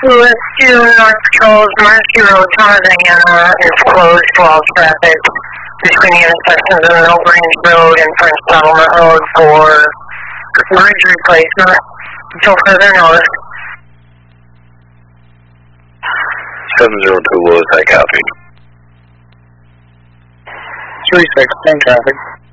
Lewis to North Patrol's Marcy Road, Tomaziana is closed to all traffic between the intersections of Mill Branch Road and French Settlement Road for bridge replacement until further notice. 702 Lewis, I copy. 36, same traffic.